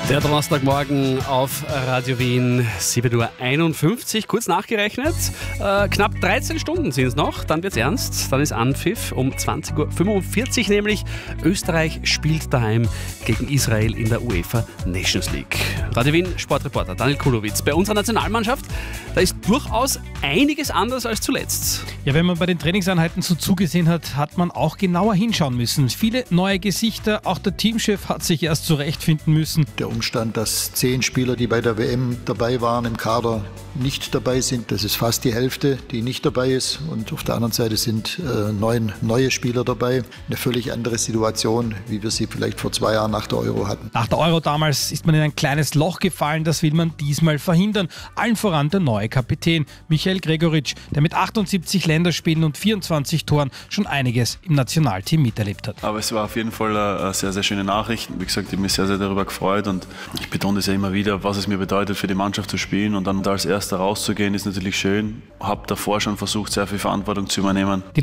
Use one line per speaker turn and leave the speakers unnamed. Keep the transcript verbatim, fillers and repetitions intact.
Der Donnerstagmorgen auf Radio Wien, sieben Uhr einundfünfzig, kurz nachgerechnet. Äh, knapp dreizehn Stunden sind es noch, dann wird's ernst. Dann ist Anpfiff um zwanzig Uhr fünfundvierzig nämlich. Österreich spielt daheim gegen Israel in der UEFA Nations League. Radio Wien Sportreporter Daniel Kulowitz. Bei unserer Nationalmannschaft, da ist durchaus einiges anders als zuletzt.
Ja, wenn man bei den Trainingseinheiten so zugesehen hat, hat man auch genauer hinschauen müssen. Viele neue Gesichter, auch der Teamchef hat sich erst zurechtfinden müssen.
Der Umstand, dass zehn Spieler, die bei der W M dabei waren, im Kader nicht dabei sind, das ist fast die Hälfte, die nicht dabei ist. Und auf der anderen Seite sind äh, neun neue Spieler dabei. Eine völlig andere Situation, wie wir sie vielleicht vor zwei Jahren nach der Euro hatten.
Nach der Euro damals ist man in ein kleines Loch gefallen, das will man diesmal verhindern. Allen voran der neue Kapitän, Michael Gregoritsch, der mit achtundsiebzig Länderspielen und vierundzwanzig Toren schon einiges im Nationalteam miterlebt hat.
Aber es war auf jeden Fall eine sehr, sehr schöne Nachricht. Wie gesagt, ich habe mich sehr, sehr darüber gefreut und ich betone das ja immer wieder, was es mir bedeutet, für die Mannschaft zu spielen und dann als Erster rauszugehen, ist natürlich schön. Ich habe davor schon versucht, sehr viel Verantwortung zu übernehmen.
Die